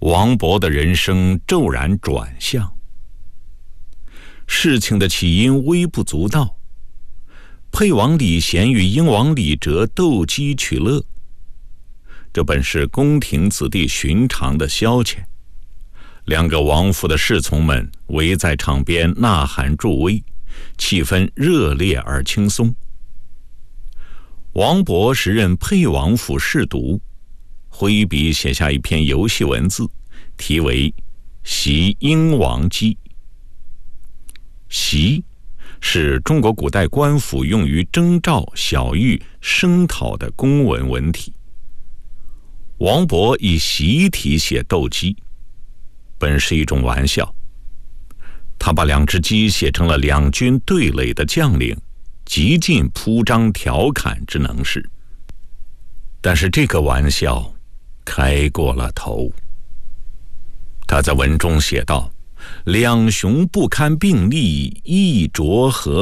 王勃的人生骤然转向。事情的起因微不足道，沛王李贤与英王李哲斗鸡取乐，这本是宫廷子弟寻常的消遣。两个王府的侍从们围在场边呐喊助威，气氛热烈而轻松。王勃时任沛王府侍读，挥笔写下一篇游戏文字，题为《袭英王鸡》。袭是中国古代官府用于征召、晓谕、声讨的公文文体。王勃以习体写斗鸡，本是一种玩笑。他把两只鸡写成了两军对垒的将领，极尽铺张调侃之能事。但是这个玩笑开过了头。他在文中写道：“两雄不堪并立，一啄何